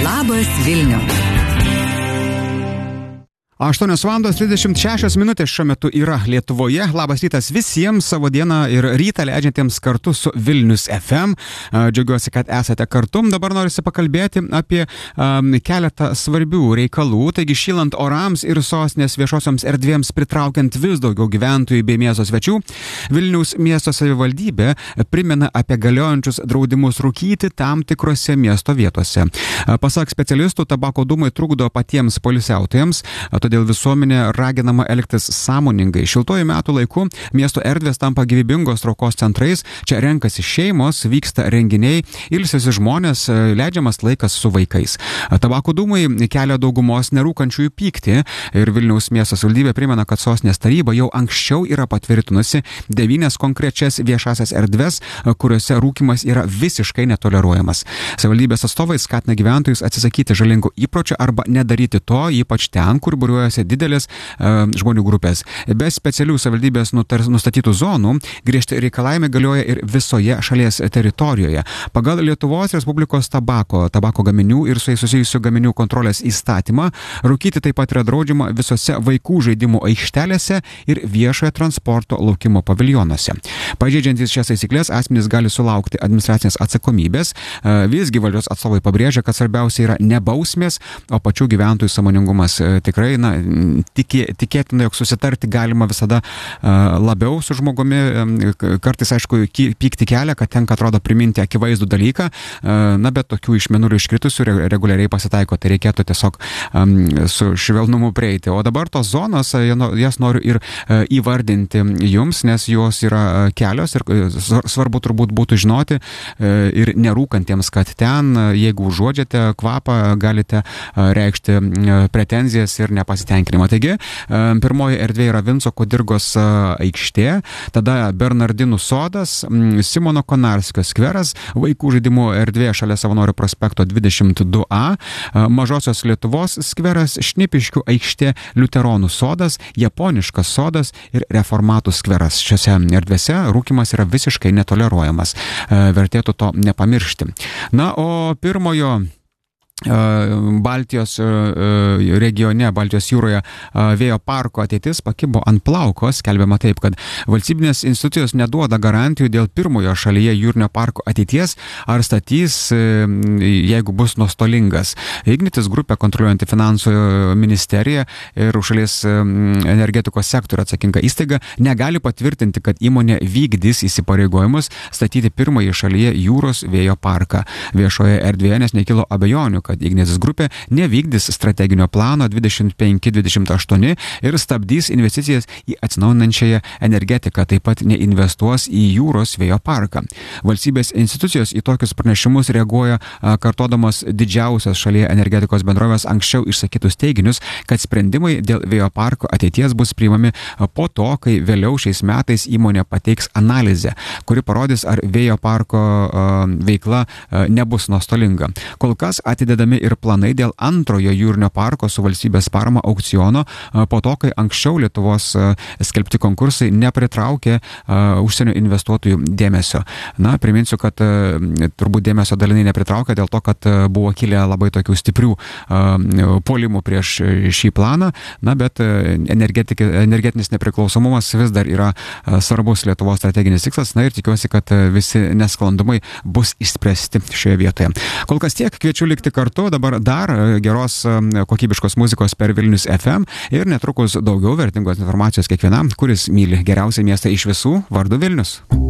Labas Vilniau. 8:36 šiuo metu yra Lietuvoje. Labas rytas visiems savo dieną ir rytą leidžiantiems kartu su Vilnius FM. Džiaugiuosi, kad esate kartu. Dabar norisi pakalbėti apie keletą svarbių reikalų. Taigi šylant orams ir sostinės viešosioms erdvėms pritraukiant vis daugiau gyventojų bei miesto svečių, Vilniaus miesto savivaldybė primena apie galiojančius draudimus rūkyti tam tikrose miesto vietose. Pasak specialistų, tabako dūmai trukdo patiems poilsiautojams, todėl visuomenė raginama elgtis sąmoningai. Šiltuoju metų laiku miesto erdvės tampa gyvybingos traukos centrais, čia renkasi šeimos, vyksta renginiai, ilsisi žmonės, leidžiamas laikas su vaikais. Tabako dūmai kelia daugumos nerūkančiųjų pyktį ir Vilniaus miesto savivaldybė primena, kad sostinės taryba jau anksčiau yra patvirtinusi 9 konkrečias viešasias erdves, kuriuose rūkymas yra visiškai netoleruojamas. Savivaldybės atstovai skatina gyventojus atsisakyti žalingų įpročių arba nedaryti to, ypač ten, kur būriuojasi didelės žmonių grupės. Be specialių savivaldybės nustatytų zonų griežti reikalavimai galioja ir visoje šalies teritorijoje. Pagal Lietuvos Respublikos tabako gaminių ir su jais susijusių gaminių kontrolės įstatymą rūkyti taip pat yra draudžiama visose vaikų žaidimų aikštelėse ir viešojo transporto laukimo paviljonuose. Pažeidžiantys šias taisyklės asmenys gali sulaukti administracinės atsakomybės. Visgi valdžios atstovai pabrėžia, kad svarbiausia yra ne bausmės, o pačių gyventojų sąmoningumas. Tikrai, tikėtina, jog susitarti galima visada labiau su žmogumi. Kartais, aišku, pykti kelia, kad tenka, atrodo, priminti akivaizdų dalyką, bet tokių iš mėnulio iškritusių reguliariai pasitaiko, tai reikėtų tiesiog su švelnumu prieiti. O dabar tos zonos, jas noriu ir įvardinti jums, nes jos yra kelios ir svarbu turbūt būtų žinoti ir nerūkantiems, kad ten, jeigu užuodžiate kvapą, galite reikšti pretenzijas ir nepasitenkinimą. Taigi, pirmoji erdvė yra Vinco Kudirkos aikštė, tada Bernardinų sodas, Simono Konarskio skveras, vaikų žaidimų erdvė šalia Savanorių prospekto 22A, Mažosios Lietuvos skveras, Šnipiškių aikštė, Liuteronų sodas, Japoniškas sodas ir Reformatų skveras. Šiose erdvėse rūkymas yra visiškai netoleruojamas. Vertėtų to nepamiršti. Na, o pirmojo Baltijos regione, Baltijos jūroje vėjo parko ateitis pakibo ant plauko. Skelbiama taip, kad valstybinės institucijos neduoda garantijų dėl pirmojo šalyje jūrinio parko ateities ar statys, jeigu bus nuostolingas. Ignitis grupė kontroliuojanti finansų ministeriją ir už šalies energetikos sektorių atsakinga įstaiga negali patvirtinti, kad įmonė vykdys įsipareigojimus statyti pirmąjį šalyje jūros vėjo parką. Viešoje erdvėje nes nekilo abejonių, kad Ignitis grupė nevykdys strateginio plano 25-28 ir stabdys investicijas į atsinaujinančiąją energetiką, taip pat neinvestuos į jūros vėjo parką. Valstybės institucijos į tokius pranešimus reaguoja kartodamos didžiausias šalyje energetikos bendrovės anksčiau išsakytus teiginius, kad sprendimai dėl vėjo parko ateities bus priimami po to, kai vėliau šiais metais įmonė pateiks analizę, kuri parodys, ar vėjo parko veikla nebus nuostolinga. Kol kas atidedami ir planai dėl antrojo jūrinio parko su valstybės parama aukciono po to, kai anksčiau Lietuvos skelbti konkursai nepritraukė užsienio investuotojų dėmesio. Na, priminsiu, kad turbūt dėmesio dalinai nepritraukė dėl to, kad buvo kilę labai tokių stiprių puolimų prieš šį planą, bet energetinis nepriklausomumas vis dar yra svarbus Lietuvos strateginis tikslas, ir tikiuosi, kad visi nesklandumai bus išspręsti šioje vietoje. Kol kas tiek, kviečiu likti kartu, dabar dar geros kokybiškos muzikos per Vilnius FM ir netrukus daugiau vertingos informacijos kiekvienam, kuris myli geriausią miestą iš visų, vardu Vilnius.